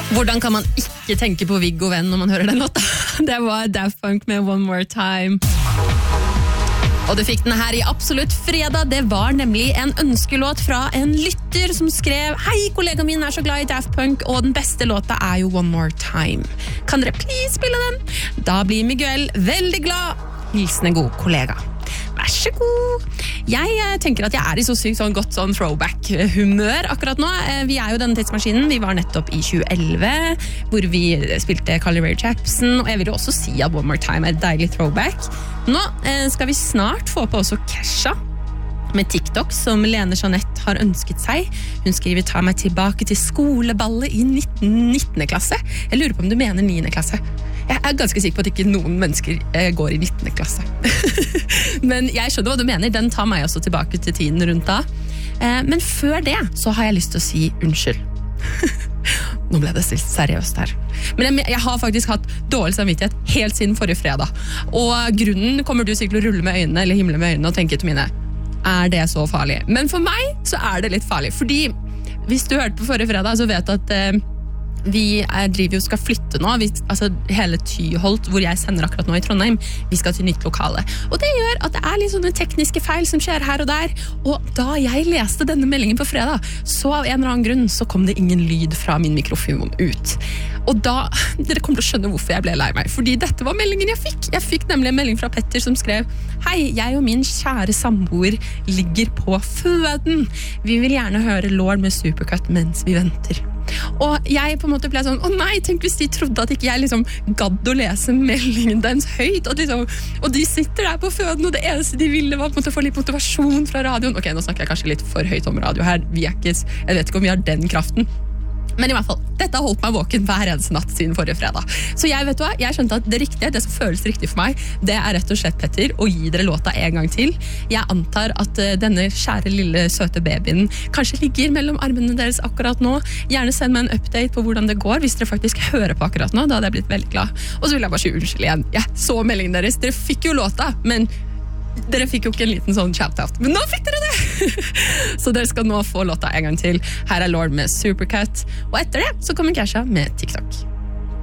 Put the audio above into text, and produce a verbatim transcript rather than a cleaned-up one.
Hvordan kan man ikke tenke på Viggo Venn når man hører den låta? Det var Daft Punk med One More Time. Og du fikk den her i Absolutt fredag. Det var nemlig en ønskelåt fra en lytter som skrev «Hei, kollega min er så glad i Daft Punk, og den beste låta er jo One More Time. Kan dere please spille den?» Da blir Miguel veldig glad. Hilsen en god kollega. Vær så god. Jeg tenker at jeg er i så sykt sånn godt sånn throwback-humør akkurat nå. Vi er jo denne tidsmaskinen. Vi var nettopp i tjue elleve, hvor vi spilte Carly Rae Jepsen, og jeg vil jo også si at One More Time er et deilig throwback. Nå skal vi snart få på også Kesha med TikTok, som Lene Jeanette har ønsket seg. Hun skriver «Ta meg tilbake til skoleballet i nittende klasse». Jeg lurer på om du mener niende klasse. Jeg er ganske sikker på at ikke noen mennesker eh, går i nittende klasse. Men jeg skjønner hva du mener. Den tar meg også tilbake til tiden rundt da. Eh, men før det så har jeg lyst til å si unnskyld. Nå ble det stilt seriøst her. Men jeg, jeg har faktisk hatt dårlig samvittighet helt siden forrige fredag. Og grunnen kommer du sikkert til å rulle med øynene, eller himle med øynene og tenke til mine, er det så farlig? Men for meg så er det litt farlig. Fordi hvis du hørte på forrige fredag, så vet du at eh, vi er, driver jo skal flytte nå, vi, altså hele Tyholt, hvor jeg sender akkurat nå i Trondheim, vi skal til nytt lokale. Og det gjør at det er litt sånne tekniske feil som skjer her og der. Og da jeg leste denne meldingen på fredag, så av en eller annen grunn så kom det ingen lyd fra min mikrofon ut. Og da, dere kommer til å skjønne hvorfor jeg ble lei meg, fordi dette var meldingen jeg fikk. Jeg fikk nemlig en melding fra Petter som skrev «Hei, jeg og min kjære samboer ligger på føden. Vi vil gjerne høre Lord med Supercut mens vi venter». Og jeg på en måte ble sånn, å nei, tenk hvis de trodde at ikke jeg liksom gadd å lese meldingen deres høyt, og, liksom, og de sitter der på føden, og det eneste de ville var på en måte få litt motivasjon fra radioen. Ok, nå snakker jeg kanskje litt for høyt om radio her, vi er ikke, jeg vet ikke om vi har den kraften. Men i hvert fall, dette har holdt meg våken hver eneste natt siden forrige fredag. Så jeg vet hva, jeg skjønte at det riktige, det som føles riktig for meg, det er rett og slett, Petter, å gi dere låta en gang til. Jeg antar at uh, denne kjære lille søte babyen kanskje ligger mellom armene deres akkurat nå. Gjerne send meg en update på hvordan det går, hvis dere faktisk hører på akkurat nå. Da hadde jeg blitt veldig glad. Og så vil jeg bare si unnskyld igjen. Jeg så meldingen deres. Dere fikk jo låta, men dere fikk jo ikke en liten sånn shout-out, men nå fikk dere det! Så dere skal nå få låta en gang til. Her er Lord med Supercut, og etter det så kommer Kesha med TikTok.